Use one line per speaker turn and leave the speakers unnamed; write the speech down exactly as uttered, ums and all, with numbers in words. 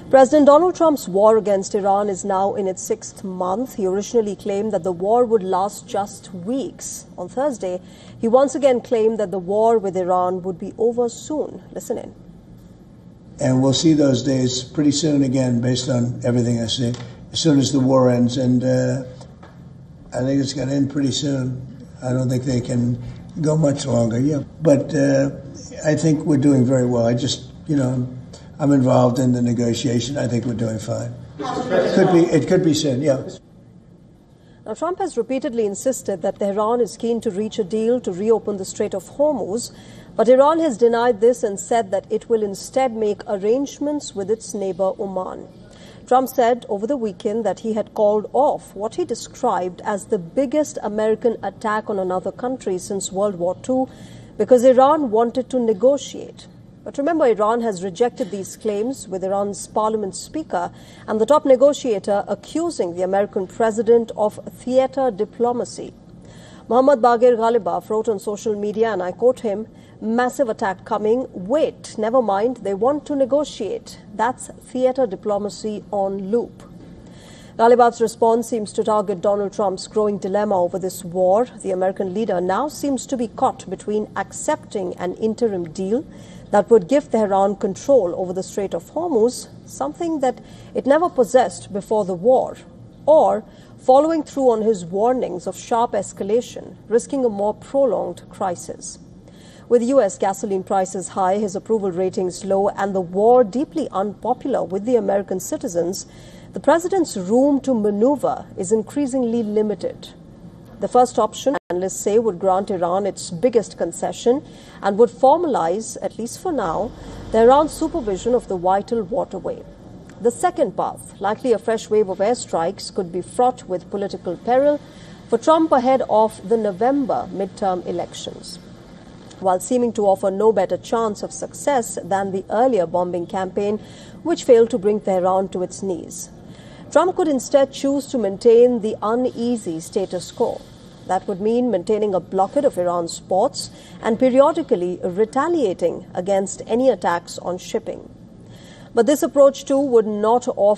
President Donald Trump's war against Iran is now in its sixth month. He originally claimed that the war would last just weeks. On Thursday, he once again claimed that the war with Iran would be over soon. Listen in.
And we'll see those days pretty soon again, based on everything I see, as soon as the war ends. And uh, I think it's going to end pretty soon. I don't think they can go much longer. Yeah, but uh, I think we're doing very well. I just, you know, I'm involved in the negotiation. I think we're doing fine. It could be, it could be soon, yeah.
Now, Trump has repeatedly insisted that Tehran is keen to reach a deal to reopen the Strait of Hormuz, but Iran has denied this and said that it will instead make arrangements with its neighbor Oman. Trump said over the weekend that he had called off what he described as the biggest American attack on another country since World War Two because Iran wanted to negotiate. But remember, Iran has rejected these claims, with Iran's parliament speaker and the top negotiator accusing the American president of theater diplomacy. Mohammad Baghir Ghalibaf wrote on social media, and I quote him, "Massive attack coming. Wait, never mind. They want to negotiate. That's theater diplomacy on loop." Ghalibaf's response seems to target Donald Trump's growing dilemma over this war. The American leader now seems to be caught between accepting an interim deal that would give Tehran control over the Strait of Hormuz, something that it never possessed before the war, or following through on his warnings of sharp escalation, risking a more prolonged crisis. With U S gasoline prices high, his approval ratings low, and the war deeply unpopular with the American citizens, the president's room to maneuver is increasingly limited. The first option, analysts say, would grant Iran its biggest concession and would formalize, at least for now, Tehran's supervision of the vital waterway. The second path, likely a fresh wave of airstrikes, could be fraught with political peril for Trump ahead of the November midterm elections. While seeming to offer no better chance of success than the earlier bombing campaign, which failed to bring Tehran to its knees, Trump could instead choose to maintain the uneasy status quo. That would mean maintaining a blockade of Iran's ports and periodically retaliating against any attacks on shipping. But this approach, too, would not offer